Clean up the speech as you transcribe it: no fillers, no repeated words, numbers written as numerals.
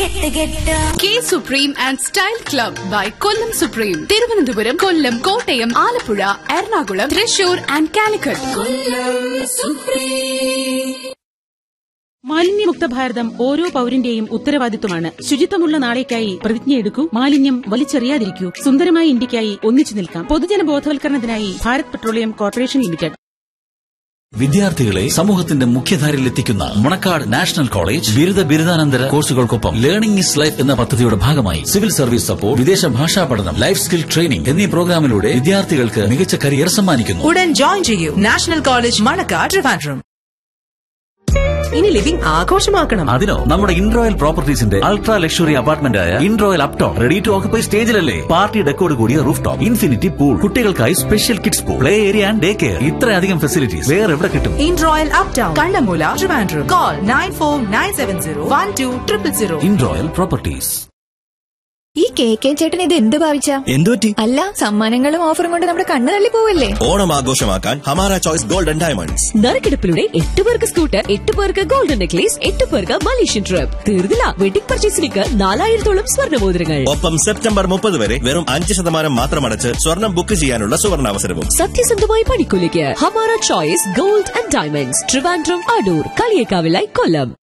K supreme and style club by Kollam supreme. Thiruvananthapuram, Kollam, Kottayam, Alappuzha, Ernakulam, Thrissur and Calicut. മാലിന്യമുക്ത ഭാരതം ഓരോ പൌരന്റെയും ഉത്തരവാദിത്വമാണ്. ശുചിത്വമുള്ള നാളേക്കായി പ്രതിജ്ഞയെടുക്കൂ. മാലിന്യം വലിച്ചെറിയാതിരിക്കൂ. സുന്ദരമായ ഇന്ത്യയ്ക്കായി ഒന്നിച്ചു നിൽക്കാം. പൊതുജന ബോധവൽക്കരണത്തിനായി ഭാരത് പെട്രോളിയം കോർപ്പറേഷൻ ലിമിറ്റഡ്. വിദ്യാർത്ഥികളെ സമൂഹത്തിന്റെ മുഖ്യധാരയിൽ എത്തിക്കുന്ന മണക്കാട് നാഷണൽ കോളേജ് ബിരുദാനന്തര കോഴ്സുകൾക്കൊപ്പം ലേണിംഗ് ഈസ് ലൈഫ് എന്ന പദ്ധതിയുടെ ഭാഗമായി സിവിൽ സർവീസ് സപ്പോർട്ട്, വിദേശ ഭാഷാ പഠനം, ലൈഫ് സ്കിൽ ട്രെയിനിംഗ് എന്നീ പ്രോഗ്രാമിലൂടെ വിദ്യാർത്ഥികൾക്ക് മികച്ച കരിയർ സമ്മാനിക്കുന്നു. ഉടൻ ജോയിൻ ചെയ്യൂ. National college Manacaud, Trivandrum. ഇനി ലിവിംഗ് ആഘോഷമാക്കണം. അതിനോ നമ്മുടെ ഇൻറോയൽ പ്രോപ്പർട്ടീസിന്റെ അൾട്രാ ലക്ഷറി അപ്പാർട്ട്മെന്റ് ആയ ഇൻറോയൽ Upton ready to occupy സ്റ്റേജിലല്ലേ. Party ഡെക്കോട് കൂടിയ റൂഫ് ടോപ്പ്, ഇൻഫിനിറ്റി പൂൾ, കുട്ടികൾക്കായി special kids pool, play area and day care. ഇത്രയധികം ഫെസിലിറ്റീസ് വേറെ എവിടെ കിട്ടും? ഇൻറോയൽ uptown, Kannammoola, Trivandrum. Call 9497012000. ഇൻറോയൽ properties. ഈ കെ ചേട്ടൻ ഇത് എന്ത് ഭാവിച്ചാ? എന്തുപറ്റി? അല്ല, സമ്മാനങ്ങളും ഓഫറും കൊണ്ട് നമ്മുടെ കണ്ണ് തള്ളി പോവല്ലേ? ഓണം ആഘോഷമാക്കാൻ ഹമാര ചോയ്സ് ഗോൾഡൻ ഡയമണ്ട്സ്. നറുക്കെടുപ്പിലൂടെ 8 പേർക്ക് സ്കൂട്ടർ, 8 പേർക്ക് ഗോൾഡൻ നെക്ലേസ്, 8 പേർക്ക് മലേഷ്യൻ ട്രിപ്പ്. തീർന്നില്ല, വെഡിംഗ് പർച്ചേസിലേക്ക് 4000-ഓളം സ്വർണ്ണമോതിരങ്ങൾ. ഒപ്പം സെപ്റ്റംബർ 30 വരെ വെറും 5% മാത്രം അടച്ച് സ്വർണം ബുക്ക് ചെയ്യാനുള്ള സുവർണാവസരവും. സത്യസന്ധമായ പണിക്കൂലിക്ക് Hamara choice gold and diamonds, Trivandrum, Adoor, കളിയേക്കാവിലായി, Kollam.